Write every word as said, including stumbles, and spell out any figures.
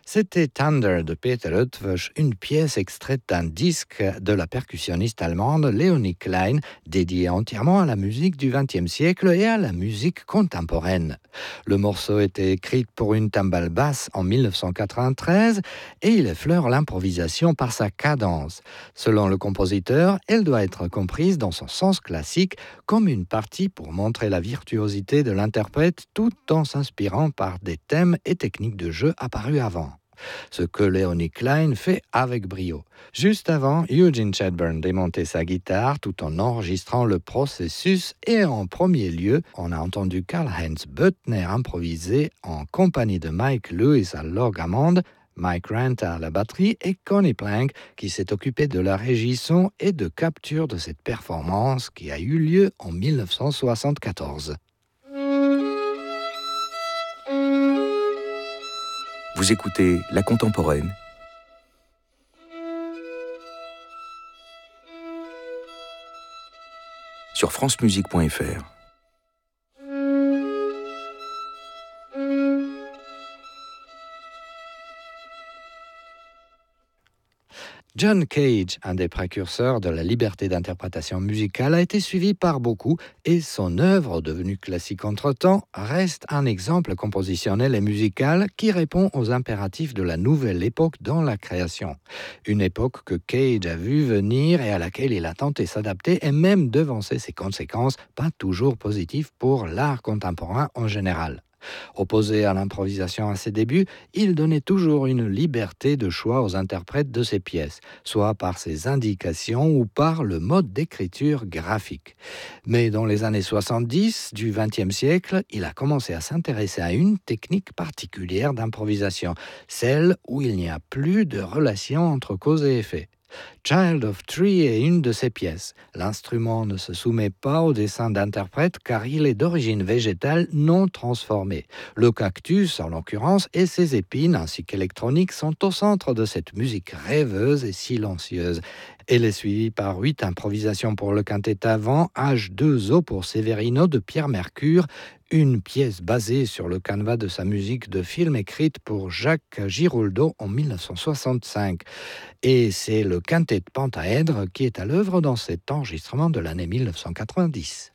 C'était Thunder de Peter Eötvös, une pièce extraite d'un disque de la percussionniste allemande Léonie Klein, dédiée entièrement à la musique du vingtième siècle et à la musique contemporaine. Le morceau était écrit pour une timbale basse en mille neuf cent quatre-vingt-treize et il effleure l'improvisation par sa cadence. Selon le compositeur, elle doit être comprise dans son sens classique comme une partie pour montrer la virtuosité de l'interprète tout en s'inspirant par des thèmes et techniques de jeu apparus avant. Ce que Léonie Klein fait avec brio. Juste avant, Eugene Chadbourne démontait sa guitare tout en enregistrant le processus et en premier lieu, on a entendu Karl-Heinz Böttner improviser en compagnie de Mike Lewis à l'orgue Hammond, Mike Ranta à la batterie et Connie Plank qui s'est occupé de la régie son et de capture de cette performance qui a eu lieu en mille neuf cent soixante-quatorze. Vous écoutez La Contemporaine sur francemusique point f r. John Cage, un des précurseurs de la liberté d'interprétation musicale, a été suivi par beaucoup et son œuvre, devenue classique entre-temps, reste un exemple compositionnel et musical qui répond aux impératifs de la nouvelle époque dans la création. Une époque que Cage a vu venir et à laquelle il a tenté s'adapter et même devancer ses conséquences, pas toujours positives pour l'art contemporain en général. Opposé à l'improvisation à ses débuts, il donnait toujours une liberté de choix aux interprètes de ses pièces, soit par ses indications ou par le mode d'écriture graphique. Mais dans les années soixante-dix du vingtième siècle, il a commencé à s'intéresser à une technique particulière d'improvisation, celle où il n'y a plus de relation entre cause et effet. Child of Tree est une de ces pièces. L'instrument ne se soumet pas au dessin d'interprète car il est d'origine végétale non transformée. Le cactus, en l'occurrence, et ses épines ainsi qu'électronique sont au centre de cette musique rêveuse et silencieuse. Elle est suivie par huit improvisations pour le quintet avant, H deux O pour Severino de Pierre Mercure, une pièce basée sur le canevas de sa musique de film écrite pour Jacques Giroldo en mille neuf cent soixante-cinq. Et c'est le quintet de pentaèdre qui est à l'œuvre dans cet enregistrement de l'année mille neuf cent quatre-vingt-dix.